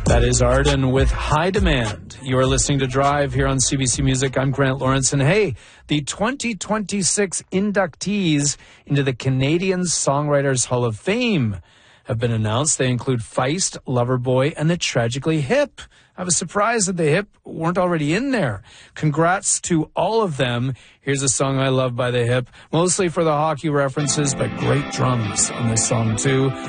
That is Arden with High Demand. You are listening to Drive here on CBC Music. I'm Grant Lawrence. And hey, the 2026 inductees into the Canadian Songwriters Hall of Fame have been announced. They include Feist, Loverboy, and the Tragically Hip. I was surprised that the Hip weren't already in there. Congrats to all of them. Here's a song I love by the Hip, mostly for the hockey references, but great drums on this song too.